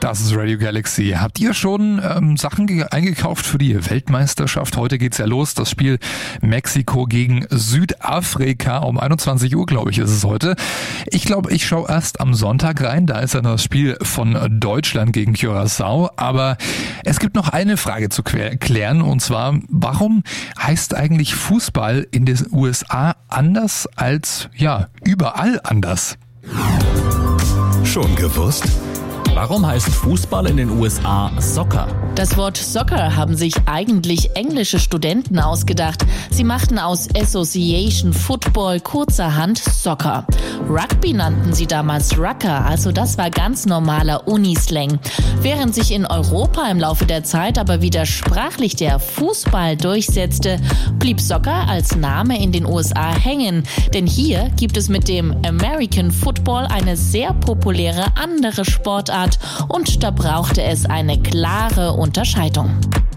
Das ist Radio Galaxy. Habt ihr schon Sachen eingekauft für die Weltmeisterschaft? Heute geht's ja los. Das Spiel Mexiko gegen Südafrika. Um 21 Uhr, glaube ich, ist es heute. Ich glaube, ich schaue erst am Sonntag rein. Da ist dann das Spiel von Deutschland gegen Curaçao. Aber es gibt noch eine Frage zu klären. Und zwar, warum heißt eigentlich Fußball in den USA anders als, überall anders? Schon gewusst? Warum heißt Fußball in den USA Soccer? Das Wort Soccer haben sich eigentlich englische Studenten ausgedacht. Sie machten aus Association Football kurzerhand Soccer. Rugby nannten sie damals Rucker, also das war ganz normaler Unislang. Während sich in Europa im Laufe der Zeit aber wieder sprachlich der Fußball durchsetzte, blieb Soccer als Name in den USA hängen. Denn hier gibt es mit dem American Football eine sehr populäre andere Sportart und da brauchte es eine klare Unterscheidung.